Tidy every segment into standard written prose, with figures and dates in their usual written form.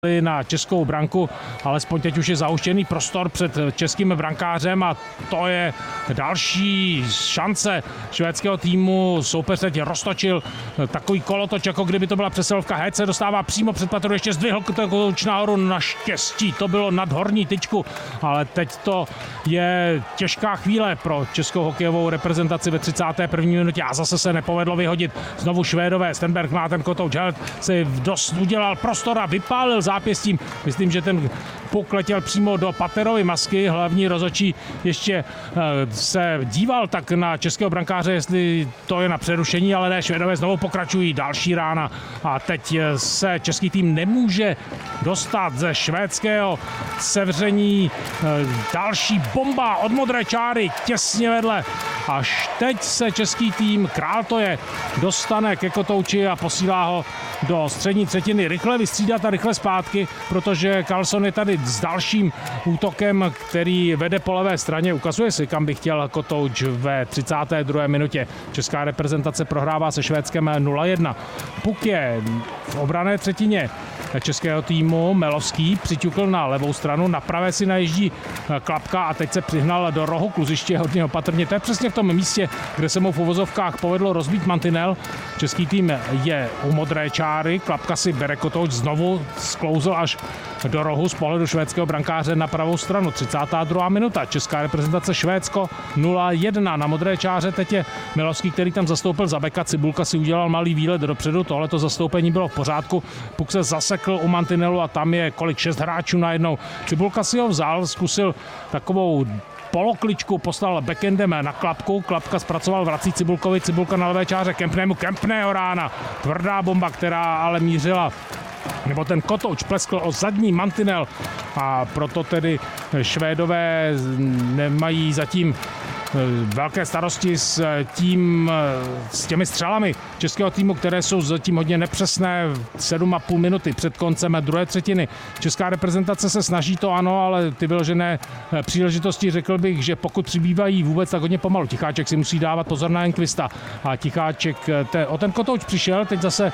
na českou branku, alespoň teď už je zahuštěný prostor před českým brankářem a to je další šance švédského týmu. Soupeř teď roztočil takový kolotoč, jako kdyby to byla přesilovka. Héc se dostává přímo před Pateru, ještě zdvihl kotouč nahoru, naštěstí to bylo nad horní tyčku, ale teď to je těžká chvíle pro českou hokejovou reprezentaci ve 31. minutě a zase se nepovedlo vyhodit. Znovu Švédové, Stenberg má ten kotouč, Held si dost udělal prostor a vypálil zápěstím. Myslím, že ten puk letěl přímo do Paterovy masky. Hlavní rozhodčí ještě se díval tak na českého brankáře, jestli to je na přerušení, ale ne, Švédové znovu pokračují. Další rána a teď se český tým nemůže dostat ze švédského sevření. Další bomba od modré čáry těsně vedle. Až teď se český tým, Král to je, dostane ke kotouči a posílá ho do střední třetiny. Rychle vystřídat a rychle zpátky, protože Karlsson je tady s dalším útokem, který vede po levé straně. Ukazuje si, kam by chtěl kotouč ve 32. minutě. Česká reprezentace prohrává se Švédskem 0-1. Puk je v obranné třetině českého týmu. Melovský přiťukl na levou stranu, na pravé si najíždí Klapka a teď se přihnal do rohu kluziště hodně opatrně. To je přesně v tom místě, kde se mu v uvozovkách povedlo rozbít mantinel. Český tým je u modré čáry, Klapka si bere kotouč, znovu sklouzl až do rohu z pohledu švédského brankáře na pravou stranu. 32. minuta, česká reprezentace Švédsko 0-1. Na modré čáře teď je Milovský, který tam zastoupil za beka. Cibulka si udělal malý výlet dopředu, tohleto zastoupení bylo v pořádku. Puk se zasekl u mantinelu a tam je 6 hráčů najednou. Cibulka si ho vzal, zkusil takovou polokličku, poslal backendem na Klapku, Klapka zpracoval, vrací Cibulkovi, Cibulka na levé čáře Kempnému, Kempného rána, tvrdá bomba, která ale mířila, nebo ten kotouč pleskl o zadní mantinel a proto tedy Švédové nemají zatím velké starosti s těmi střelami českého týmu, které jsou zatím hodně nepřesné. 7,5 minuty před koncem druhé třetiny. Česká reprezentace se snaží, to ano, ale ty vyložené příležitosti, řekl bych, že pokud přibývají vůbec, tak hodně pomalu. Ticháček si musí dávat pozor na Enqvista a Ticháček o ten kotouč přišel, teď zase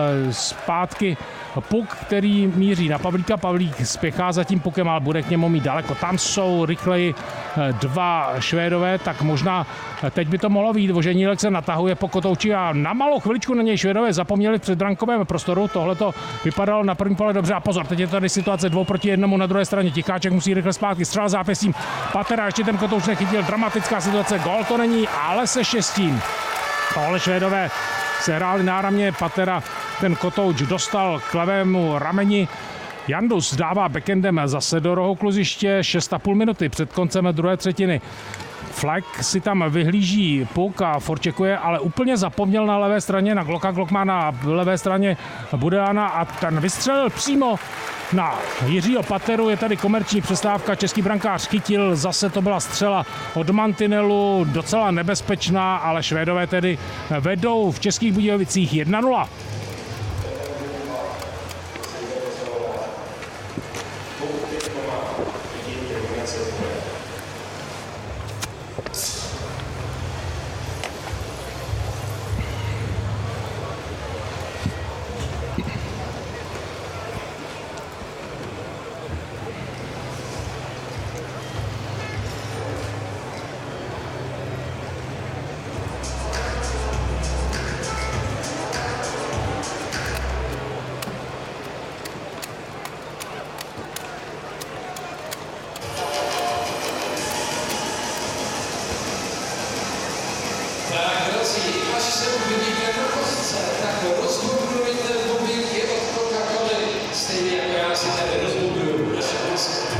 zpátky puk, který míří na Pavlíka. Pavlík spěchá za tím pukem, ale bude k němu mít daleko. Tam jsou rychleji dva Švédové, tak možná teď by to mohlo být. Voženílek se natahuje po kotouči a na malou chviličku na něj Švédové zapomněli v předbrankovém prostoru. Tohle to vypadalo na první pohled dobře a pozor, teď je tady situace 2 proti 1 na druhé straně. Ticháček musí rychle zpátky, střel zápěstím. Patera ještě ten kotouč nechytil, dramatická situace, gól to není, ale se štěstím. Tohle Švédové se hráli náramně, Patera ten kotouč dostal k levému rameni. Jandus dává backendem zase do rohu kluziště, 6,5 minuty před koncem druhé třetiny. Fleck si tam vyhlíží puk a forčekuje, ale úplně zapomněl na levé straně na Glocka. Glock má na levé straně Budeana a ten vystřelil přímo na Jiřího Pateru. Je tady komerční přestávka, český brankář chytil, zase to byla střela od mantinelu, docela nebezpečná, ale Švédové tedy vedou v Českých Budějovicích 1-0. Tak, prosím, až se uvidíte do pozice, tak rozhodnu